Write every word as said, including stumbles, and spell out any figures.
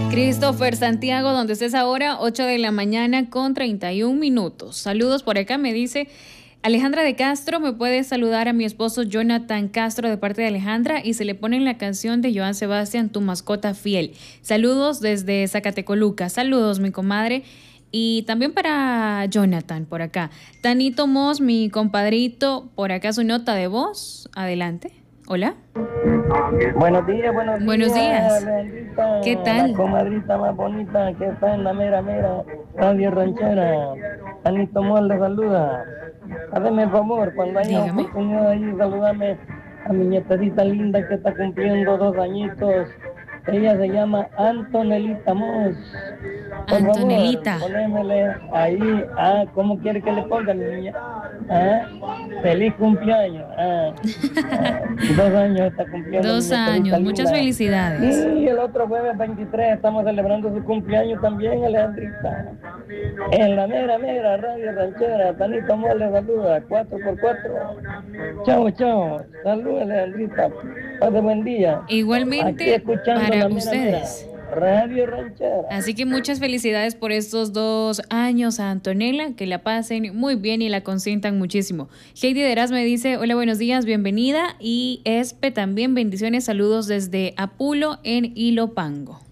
Christopher Santiago, donde estés ahora, ocho de la mañana con treinta y un minutos. Saludos por acá, me dice Alejandra de Castro, me puede saludar a mi esposo Jonathan Castro de parte de Alejandra y se le pone la canción de Joan Sebastián, Tu mascota fiel. Saludos desde Zacatecoluca. Saludos, mi comadre. Y también para Jonathan por acá. Tanito Mos, mi compadrito, por acá su nota de voz. Adelante. Hola. Buenos días, buenos días. Buenos días. Bendita, ¿Qué tal? La comadrita más bonita que está en la mera, mera radio ranchera. Anito Mol le saluda. Hágame el favor, cuando haya Dígame. oportunidad ahí, saludame a mi nietecita linda que está cumpliendo dos añitos. Ella se llama Antonelita Mos. Por Antonelita. favor, ponémele ahí, ah, ¿cómo quiere que le ponga, mi niña? Ah, feliz cumpleaños. Ah, ah, dos años está cumpliendo. Dos mi nietecita años, linda. muchas felicidades. Y el otro jueves veintitrés estamos celebrando su cumpleaños también, Alejandrita. En la mera, mera radio ranchera, Tanito Mol le saluda, cuatro por cuatro. Chao, chao. Salud, Alejandrita. Pase buen día. Igualmente Aquí escuchando para la mera, ustedes. mera radio ranchera. Así que muchas felicidades por estos dos años a Antonella, que la pasen muy bien y la consientan muchísimo. Heidi Deraz me dice, hola, buenos días, bienvenida. Y Espe también, bendiciones, saludos desde Apulo en Ilopango.